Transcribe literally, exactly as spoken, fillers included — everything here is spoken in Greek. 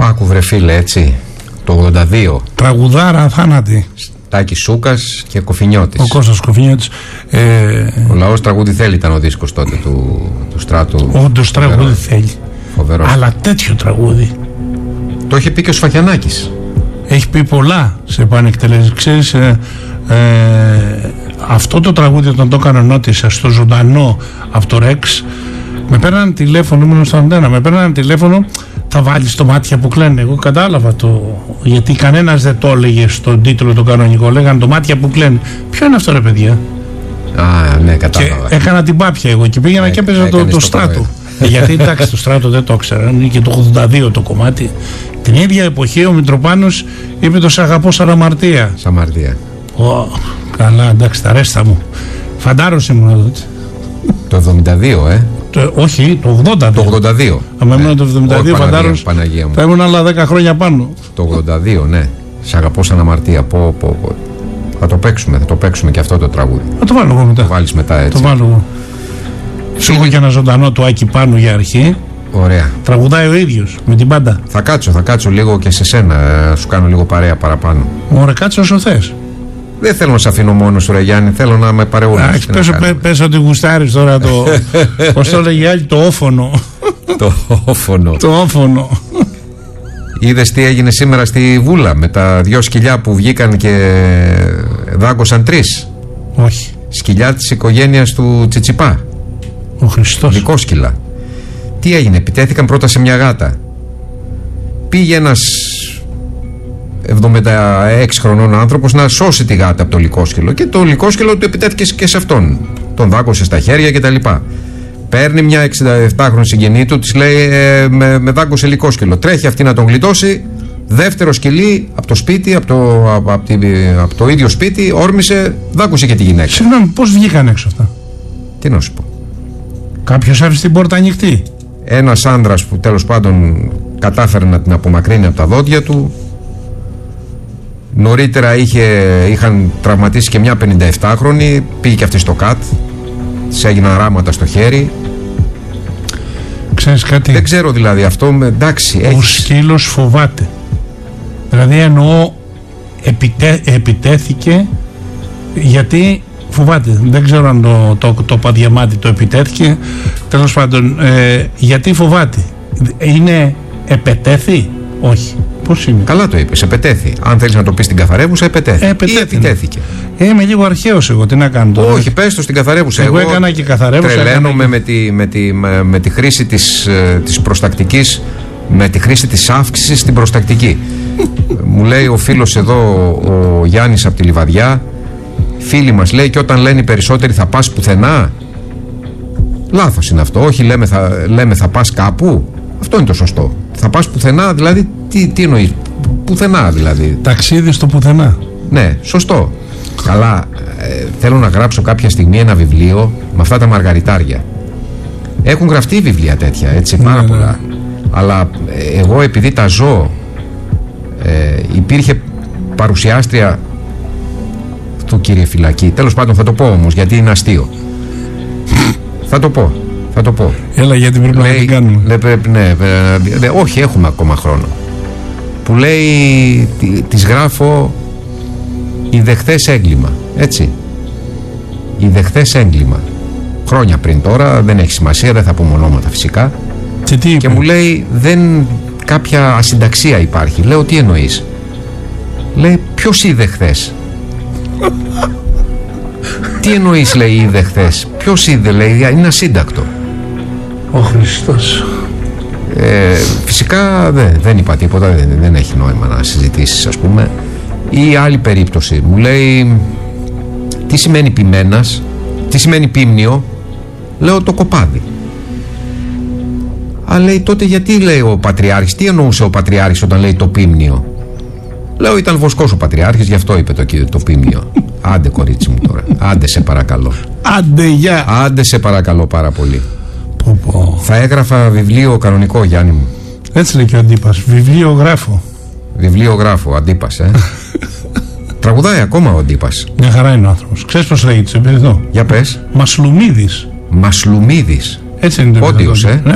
Άκου βρε φίλε, έτσι, το ογδόντα δύο. Τραγουδάρα θάνατη. Τάκης Σούκας και Κοφινιώτης. Ο Κώστας Κοφινιώτης. Ε... Ο λαός τραγούδι θέλει ήταν ο δίσκος τότε του, του Στράτου. Όντως τραγούδι θέλει. Φοβερός. Αλλά τέτοιο τραγούδι. Το είχε πει και ο Σφακιανάκης. Έχει πει πολλά σε επανεκτελέσεις. Ξέρεις, ε, ε, αυτό το τραγούδι όταν το έκανα νότισα στο ζωντανό από το Ρεξ, με παίρνανε τηλέφωνο, ήμουν στο Αντένα, με παίρνανε τηλέφωνο, θα βάλεις το μάτια που κλαίνε. Εγώ κατάλαβα το, γιατί κανένας δεν το έλεγε στον τίτλο το κανονικό, λέγανε το μάτια που κλαίνε. Ποιο είναι αυτό ρε παιδιά? Α, ναι, κατάλαβα. Και έκανα την πάπια εγώ και πήγαινα Έ, και έπαιζα το, το Στράτο. Γιατί εντάξει, το Στράτο δεν το ήξερα, είναι και το ογδόντα δύο το κομμάτι. Την ίδια εποχή ο Μητροπάνος είπε το «Σ' αγαπώ σαν αμαρτία». Σαν αμαρτία. Oh, καλά, εντάξει, τα ρέστα μου. Φαντάρος ήμουν εδώ. Το εβδομήντα δύο, ε. Το, όχι, το ογδόντα δύο. Το ογδόντα δύο. Αν ήμουν ε, το εβδομήντα δύο, φαντάρος, θα ήμουν άλλα δέκα χρόνια πάνω. Το ογδόντα δύο, ναι. «Σ' αγαπώ σαν αμαρτία». Πω, πω, πω. Θα το παίξουμε, θα το παίξουμε και αυτό το τραγούδι. Θα το βάλω εγώ μετά. Το βάλεις μετά, έτσι. Το βάλω εγώ. Σου έχω και ένα ζωντανό του Άκη Πάνου για αρχή. Ωραία. Τραγουδάει ο ίδιος με την μπάντα. Θα κάτσω, θα κάτσω λίγο και σε σένα, να σου κάνω λίγο παρέα παραπάνω. Ωραία, κάτσε όσο θες. Δεν θέλω να σε αφήνω μόνο σου, ρε Γιάννη, θέλω να με παρεούλεις. Πες, πες ότι γουστάρεις τώρα το. Πώς το λέγει άλλη, το όφωνο. Το όφωνο. Το όφωνο. Είδες τι έγινε σήμερα στη Βούλα με τα δυο σκυλιά που βγήκαν και δάγκωσαν τρεις? Όχι. Σκυλιά της οικογένειας του Τσιτσιπά. Ο Χριστός. Λυκόσκυλα. Τι έγινε, επιτέθηκαν πρώτα σε μια γάτα. Πήγε ένας εβδομήντα έξι χρονών άνθρωπος να σώσει τη γάτα από το λυκόσκυλο και το λυκόσκυλο του επιτέθηκε και σε αυτόν. Τον δάκωσε στα χέρια κτλ. Παίρνει μια εξήντα επτάχρονη συγγενή του, της λέει ε, με, με δάκωσε λυκόσκυλο. Τρέχει αυτή να τον γλιτώσει. Δεύτερο σκυλί από το σπίτι, από το, από, από, από το ίδιο σπίτι, όρμησε, δάκωσε και τη γυναίκα. Συγγνώμη, πώς βγήκαν έξω αυτά? Τι να σου πω. Κάποιος άφησε την πόρτα ανοιχτή. Ένας άνδρας που τέλος πάντων κατάφερε να την απομακρύνει από τα δόντια του. Νωρίτερα είχε, είχαν τραυματίσει και μια πενηνταεπτάχρονη, πήγε και αυτή στο ΚΑΤ, της έγιναν ράματα στο χέρι. Ξέρεις κάτι? Δεν ξέρω δηλαδή αυτό, με, εντάξει. Ο έχεις... σκύλος φοβάται. Δηλαδή εννοώ επιτέ, επιτέθηκε γιατί φοβάται. Δεν ξέρω αν το, το, το παδιαμάτι το επιτέθηκε. Τέλος πάντων, ε, γιατί φοβάται? Είναι επετέθη? Όχι. Πώς είναι? Καλά το είπες, επετέθη. Αν θέλεις να το πεις στην καθαρεύουσα, επετέθη. Ε, επετέθη. Ή επιτέθηκε. Ε, είμαι λίγο αρχαίος εγώ, τι να κάνω τώρα. Όχι, πες το στην καθαρεύουσα. Εγώ, εγώ έκανα και καθαρεύουσα. Τρελαίνομαι και... με, τη, με, τη, με, με τη χρήση της, της προστακτικής, με τη χρήση της αύξησης στην προστακτική. Μου λέει ο φίλος εδώ, ο Γιάννης από τη Λιβαδιά, φίλοι μας λέει, και όταν λένε οι περισσότεροι θα πας πουθενά. Λάθος είναι αυτό. Όχι, λέμε θα, λέμε θα πας κάπου. Αυτό είναι το σωστό. Θα πας πουθενά, δηλαδή, τι, τι εννοείς? Πουθενά δηλαδή. Ταξίδι στο πουθενά. Ναι, σωστό. Καλά, ε, θέλω να γράψω κάποια στιγμή ένα βιβλίο με αυτά τα μαργαριτάρια. Έχουν γραφτεί βιβλία τέτοια, έτσι, πάρα ναι, πολλά. Ναι. Αλλά ε, εγώ επειδή τα ζω, ε, υπήρχε παρουσιάστρια του κύριε Φυλακή. Τέλος πάντων θα το πω όμως, γιατί είναι αστείο. Θα το πω. Θα το πω. Έλα, γιατί πρέπει λέει, να την κάνουμε. Λέει, πρέπει, ναι, ναι, όχι, έχουμε ακόμα χρόνο. Που λέει, της γράφω «Ιδεχθές έγκλημα». Έτσι. «Ιδεχθές έγκλημα». Χρόνια πριν τώρα, δεν έχει σημασία, δεν θα πούμε ονόματα φυσικά. Και, τι και μου λέει, δεν, κάποια ασυνταξία υπάρχει. Λέω, τι εννοείς? Λέει, ποιος είδε χθες? Τι εννοείς, λέει, είδε χθες? Ποιος είδε, λέει, είναι ασύντακτο. Ο Χριστός. Ε, φυσικά δε, δεν είπα τίποτα, δεν, δεν έχει νόημα να συζητήσεις, ας πούμε. Ή άλλη περίπτωση, μου λέει, τι σημαίνει ποιμένας, τι σημαίνει πίμνιο? Λέω, το κοπάδι. Α, λέει, τότε γιατί, λέει, ο Πατριάρχης, τι εννοούσε ο Πατριάρχης όταν λέει το πίμνιο? Λέω, ήταν βοσκός ο Πατριάρχης, γι' αυτό είπε το, το πίμνιο. Άντε, κορίτσι μου τώρα, άντε σε παρακαλώ. Άντε, γεια. Άντε σε παρακαλώ πάρα πολύ. Πω, πω. Θα έγραφα βιβλίο κανονικό, Γιάννη μου. Έτσι λέει και ο Αντίπας, βιβλίο γράφω. Βιβλίο γράφω, Αντίπας, ε. Τραγουδάει ακόμα ο Αντίπας. Μια χαρά είναι ο άνθρωπος. Ξέρεις πώς λέγεται, εδώ. Για πες. Μασλουμίδης. Μασλουμίδης. Έτσι είναι το Όντιος, ε.